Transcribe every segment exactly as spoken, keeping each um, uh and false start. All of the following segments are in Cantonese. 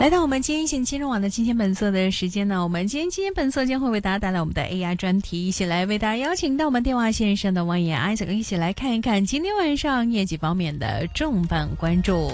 来到我們今天一線金融網的金錢本色的時間呢，我們今天金錢本色將會為大家帶來我們的 A I 專題，一起來為大家邀請到我們電話線上的王逸研 Isaac 一起來看一看今天晚上業績方面的重磅關注。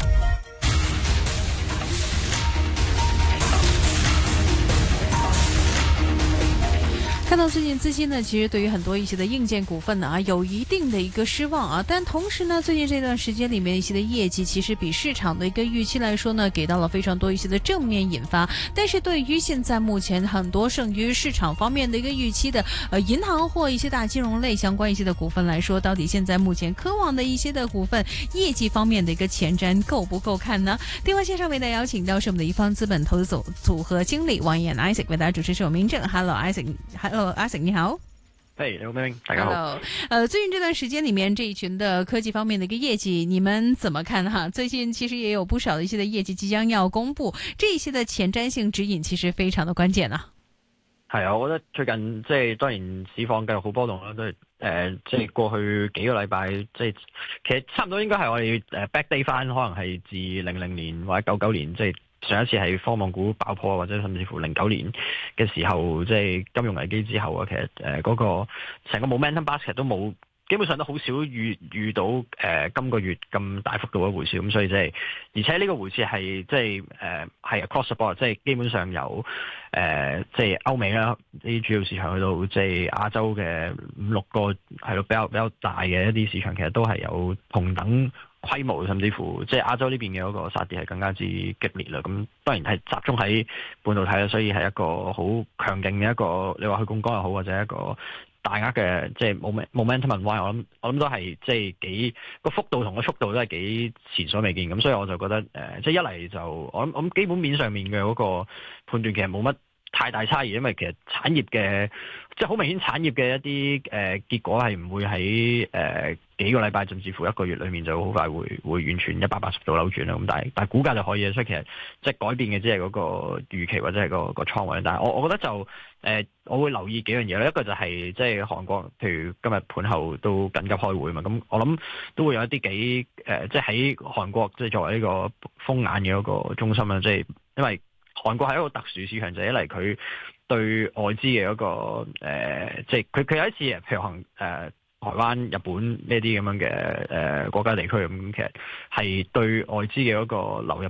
看到最近資金呢，其實對於很多一些的硬件股份呢啊，有一定的一個失望啊。但同時呢，最近這段時間裏面一些的業績，其實比市場的一個預期來說呢，給到了非常多一些的正面引發。但是對於現在目前很多勝於市場方面的一個預期的，呃，銀行或一些大金融類相關一些的股份來說，到底現在目前科網的一些的股份業績方面的一個前瞻夠不夠看呢？電話線上為大家邀請到是我們的一方資本投資組組合經理王逸研 Isaac 為大家主持，是我明正。Hello Isaac，Hello。Isaac 你好。 嘿，你好，明明，大家好。 Hello，呃，最近這段時間裏面，這一群的科技方面的一個業績，你們怎麼看哈？最近其實也有不少的一些的業績即將要公布，這一些的前瞻性指引其實非常的關鍵啊。 係啊，我覺得最近即係當然市況繼續好波動啦，都係誒即係過去幾個禮拜，即係其實差唔多應該係我哋誒 back day 翻，可能係自零零年或者九九年即係。上一次係科網股爆破，或者甚至乎零九年嘅時候，即係金融危機之後啊，其實誒嗰個成個 momentum basket 都冇，基本上都好少遇遇到誒、呃、今個月咁大幅度嘅回調，咁所以即係，而且呢個回調係即係誒係 across the board，即係基本上由誒即係歐美啦啲主要市場去到即係亞洲嘅五六個係咯比較比較大嘅一啲市場，其實都係有同等規模，甚至乎即係亞洲呢邊嘅嗰個殺跌係更加之激烈啦。咁當然係集中喺半導體啦，所以係一個好強勁嘅一個，你話去槓桿又好，或者一個大額嘅即係 momentum unwind，我諗我諗都係即係幾個幅度同個速度都係幾前所未見。咁所以我就覺得誒、呃，即係一嚟就我諗我諗基本面上面嘅嗰個判斷其實冇乜太大差異，因為其實產業嘅即係好明顯產業嘅一啲誒、呃、結果係唔會喺誒、呃、幾個禮拜甚至乎一個月裏面就好快會會完全一百八十度扭轉啦。咁但係但係股價就可以，所以其實即係改變嘅只係嗰個預期或者係、嗰個、嗰個倉位。但係我我覺得就誒、呃、我會留意幾樣嘢啦。一個就係、是、即係韓國，譬如今日盤後都緊急開會嘛，咁我諗都會有一啲幾誒、呃、即係喺韓國即係作為呢個風眼嘅一個中心啦，即係因為。韓國係一個特殊市場，就係一嚟佢對外資嘅一個誒、呃，即係佢佢有一次譬如行誒、呃、台灣、日本呢啲咁樣嘅誒、呃、國家地區咁，其實係對外資嘅一個流入